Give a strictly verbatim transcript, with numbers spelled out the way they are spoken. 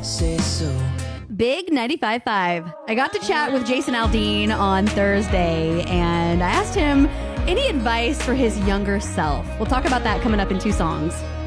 say so. Big ninety-five point five. I got to chat with Jason Aldean on Thursday, and I asked him any advice for his younger self. We'll talk about that coming up in two songs.